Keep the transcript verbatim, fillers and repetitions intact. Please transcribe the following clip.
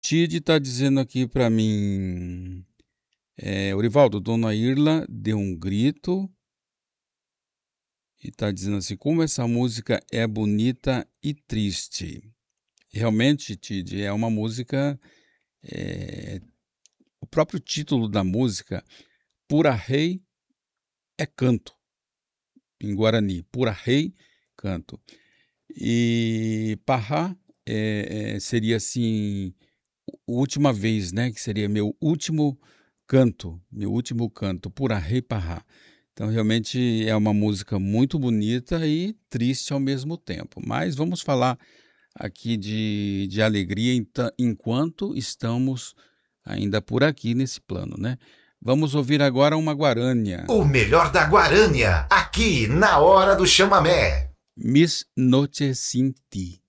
Tid está dizendo aqui para mim, é, Orivaldo, Dona Irla deu um grito e está dizendo assim, como essa música é bonita e triste. Realmente, Tid, é uma música, é, o próprio título da música, Pura Rei é canto, em Guarani, Pura Rei, canto. E Parrá é, é, seria assim, última vez, né? Que seria meu último canto, meu último canto, Pura Rei Parrá. Então, realmente é uma música muito bonita e triste ao mesmo tempo. Mas vamos falar aqui de, de alegria enta- enquanto estamos ainda por aqui nesse plano, né? Vamos ouvir agora uma guarânia. O melhor da Guarânia, aqui na Hora do Chamamé. Miss Noche Sin Ti.